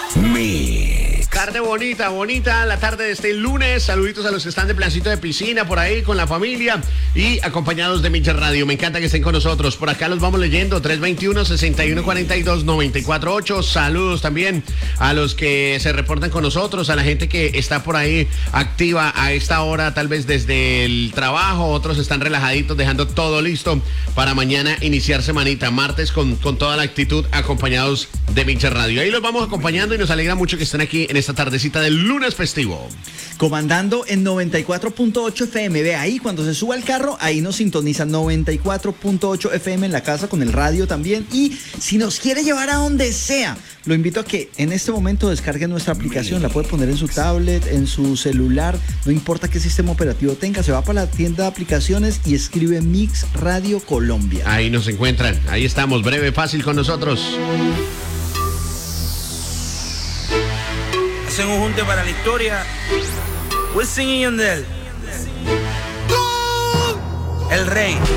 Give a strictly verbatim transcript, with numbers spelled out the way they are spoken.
Mix. Tarde bonita, bonita, la tarde de este lunes. Saluditos a los que están de plancito de piscina por ahí con la familia y acompañados de Mix Radio. Me encanta que estén con nosotros. Por acá los vamos leyendo. tres veintiuno, sesenta y uno cuarenta y dos, noventa y cuatro ocho. Saludos también a los que se reportan con nosotros, a la gente que está por ahí activa a esta hora, tal vez desde el trabajo. Otros están relajaditos, dejando todo listo para mañana iniciar semanita, martes, con, con toda la actitud, acompañados de Mix Radio. Ahí los vamos acompañando y nos alegra mucho que estén aquí en esta tardecita del lunes festivo. Comandando en noventa y cuatro punto ocho F M. Ve ahí, cuando se suba al carro, ahí nos sintoniza noventa y cuatro punto ocho F M en la casa con el radio también. Y si nos quiere llevar a donde sea, lo invito a que en este momento descargue nuestra aplicación. La puede poner en su tablet, en su celular, no importa qué sistema operativo tenga. Se va para la tienda de aplicaciones y escribe Mix Radio Colombia. Ahí nos encuentran, ahí estamos, breve, fácil con nosotros. Hacen un junte para la historia. Wisin y Yandel. El rey.